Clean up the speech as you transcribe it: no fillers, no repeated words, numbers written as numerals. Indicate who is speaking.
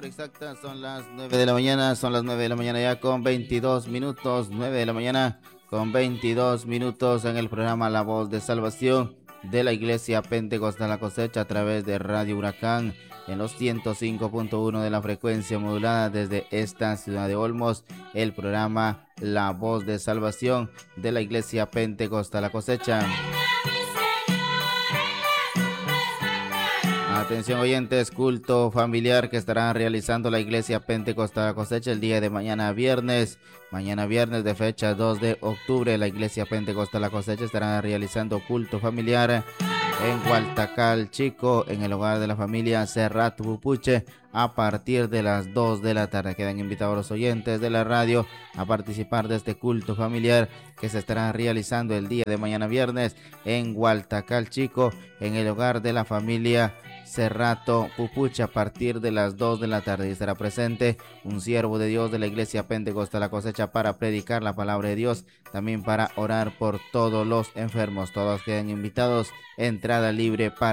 Speaker 1: hora exacta son las 9 de la mañana, son las 9 de la mañana ya con 22 minutos, 9 de la mañana con 22 minutos en el programa La Voz de Salvación de la Iglesia Pentecostal La Cosecha a través de Radio Huracán en los 105.1 de la frecuencia modulada desde esta ciudad de Olmos, el programa La Voz de Salvación de la Iglesia Pentecostal La Cosecha. Atención oyentes, culto familiar que estará realizando la Iglesia Pentecostal La Cosecha el día de mañana viernes de fecha 2 de octubre, la Iglesia Pentecostal La Cosecha estará realizando culto familiar en Hualtacal Chico, en el hogar de la familia Cerrato Pupuche, a partir de las 2 de la tarde. Quedan invitados los oyentes de la radio a participar de este culto familiar que se estará realizando el día de mañana viernes en Hualtacal Chico, en el hogar de la familia Cerrato Pupucha, a partir de las 2 de la tarde. Y estará presente un siervo de Dios de la Iglesia Pentecostal La Cosecha para predicar la palabra de Dios, también para orar por todos los enfermos. Todos quedan invitados, entrada libre para